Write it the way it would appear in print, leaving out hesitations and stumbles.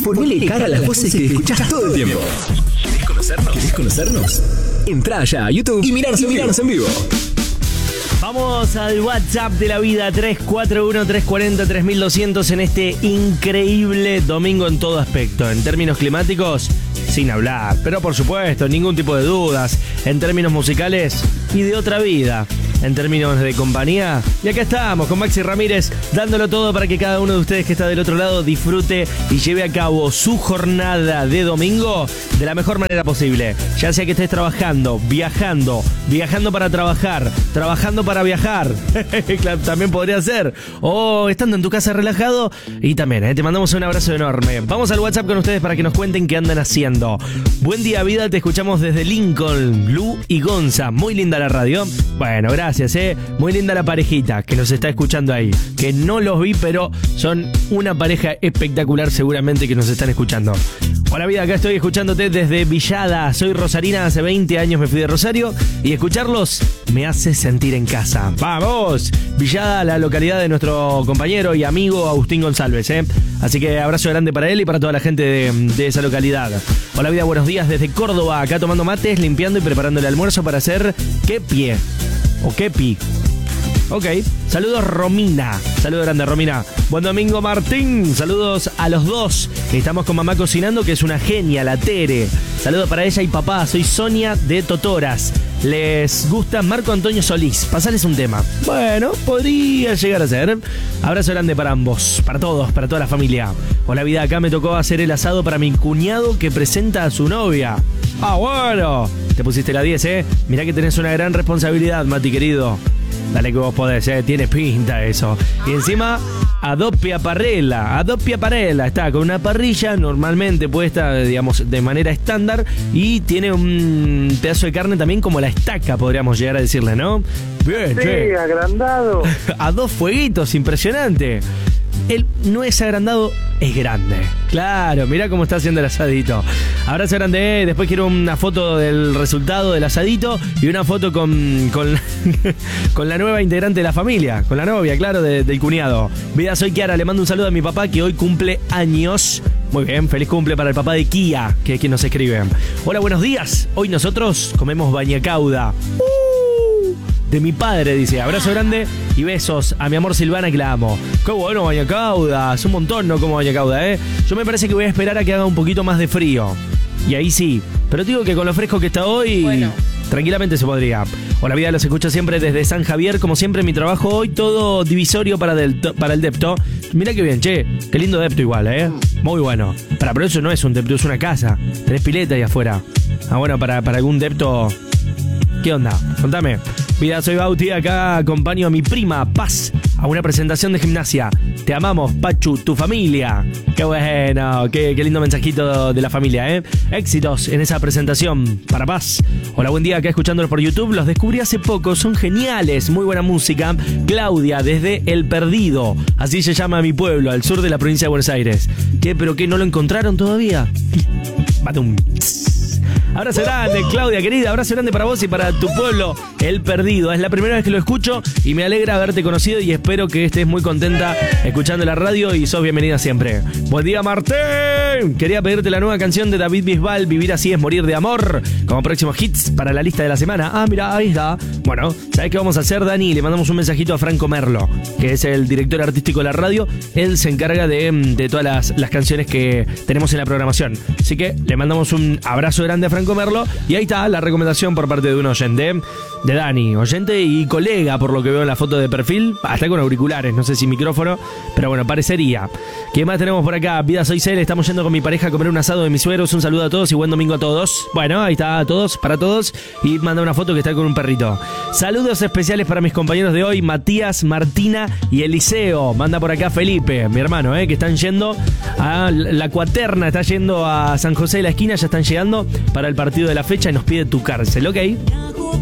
Ponele cara a las voces que escuchás todo el tiempo. ¿Querés conocernos? Entrá ya a YouTube y mirarnos en vivo. Vamos al WhatsApp de la vida, 341-340-3200 en este increíble domingo en todo aspecto. En términos climáticos, sin hablar, pero por supuesto, ningún tipo de dudas. En términos musicales y de otra vida. En términos de compañía, y acá estamos con Maxi Ramírez dándolo todo para que cada uno de ustedes que está del otro lado disfrute y lleve a cabo su jornada de domingo de la mejor manera posible. Ya sea que estés trabajando, viajando para trabajar, trabajando para viajar, también podría ser, o estando en tu casa relajado. Y también te mandamos un abrazo enorme. Vamos al WhatsApp con ustedes para que nos cuenten qué andan haciendo. Buen día, vida, te escuchamos desde Lincoln, Lu y Gonza. Muy linda la radio. Bueno, gracias, muy linda la parejita que nos está escuchando ahí. Que no los vi, pero son una pareja espectacular seguramente que nos están escuchando. Hola vida, acá estoy escuchándote desde Villada. Soy rosarina, hace 20 años me fui de Rosario y escucharlos me hace sentir en casa. ¡Vamos! Villada, la localidad de nuestro compañero y amigo Agustín González, Así que abrazo grande para él y para toda la gente de esa localidad. Hola vida, buenos días desde Córdoba. Acá tomando mates, limpiando y preparando el almuerzo para hacer kepi. O kepi. Ok, saludos Romina. Saludos grande Romina. Buen domingo Martín. Saludos a los dos. Estamos con mamá cocinando, que es una genia, la Tere. Saludos para ella y papá. Soy Sonia de Totoras. Les gusta Marco Antonio Solís. Pasales un tema. Bueno, podría llegar a ser. Abrazo grande para ambos, para todos, para toda la familia. Hola vida, acá me tocó hacer el asado para mi cuñado que presenta a su novia. Ah, bueno. Te pusiste la 10, Mirá que tenés una gran responsabilidad, Mati querido. Dale que vos podés, tiene pinta eso. Y encima, Adoppia Parrella. Está con una parrilla normalmente puesta, digamos, de manera estándar. Y tiene un pedazo de carne también como la estaca, podríamos llegar a decirle, ¿no? Bien, sí, che. Agrandado. A 2 fueguitos, impresionante. Él no es agrandado, es grande. Claro, mirá cómo está haciendo el asadito. Abrazo grande, Después quiero una foto del resultado del asadito y una foto con la nueva integrante de la familia, con la novia, claro, del cuñado. Vida, soy Kiara, le mando un saludo a mi papá que hoy cumple años. Muy bien, feliz cumple para el papá de Kia, que es quien nos escribe. Hola, buenos días. Hoy nosotros comemos bañacauda. De mi padre, dice. Abrazo grande y besos a mi amor Silvana, que la amo. Qué bueno bañacauda. Es un montón, ¿no? Como bañacauda, Yo me parece que voy a esperar a que haga un poquito más de frío. Y ahí sí. Pero te digo que con lo fresco que está hoy, bueno, tranquilamente se podría. Hola vida, los escucho siempre desde San Javier. Como siempre, mi trabajo hoy todo divisorio para el depto. Mirá qué bien, che. Qué lindo depto igual, Muy bueno. Pero eso no es un depto, es una casa. Tenés pileta ahí afuera. Ah, bueno, para algún depto. ¿Qué onda? Contame. Vida, soy Bauti, acá acompaño a mi prima Paz a una presentación de gimnasia. Te amamos, Pachu, tu familia. Qué bueno, qué lindo mensajito de la familia, Éxitos en esa presentación para Paz. Hola, buen día, acá escuchándolos por YouTube. Los descubrí hace poco, son geniales, muy buena música. Claudia, desde El Perdido. Así se llama mi pueblo, al sur de la provincia de Buenos Aires. ¿Qué? ¿Pero qué? ¿No lo encontraron todavía? Batum. Abrazo grande, Claudia querida, abrazo grande para vos y para tu pueblo, El Perdido. Es la primera vez que lo escucho y me alegra haberte conocido y espero que estés muy contenta escuchando la radio y sos bienvenida siempre. Buen día, Martín. Quería pedirte la nueva canción de David Bisbal, Vivir así es morir de amor, como próximos hits para la lista de la semana. Ah, mira, ahí está. Bueno, ¿sabés qué vamos a hacer, Dani? Le mandamos un mensajito a Franco Merlo, que es el director artístico de la radio. Él se encarga de todas las canciones que tenemos en la programación. Así que le mandamos un abrazo grande a Franco Merlo. Y ahí está la recomendación por parte de un oyente, de Dani, oyente y colega, por lo que veo en la foto de perfil. Está con auriculares, no sé si micrófono, pero bueno, parecería. ¿Qué más tenemos por acá? Vida, soy Cel, estamos yendo con mi pareja a comer un asado de mis suegros. Un saludo a todos y buen domingo a todos. Bueno, ahí está, a todos, para todos. Y manda una foto que está con un perrito. Saludos especiales para mis compañeros de hoy, Matías, Martina y Eliseo. Manda por acá Felipe, mi hermano, que están yendo a la Cuaterna, está yendo a San José de la Esquina, ya están llegando para el partido de la fecha y nos pide tu cárcel, ¿ok?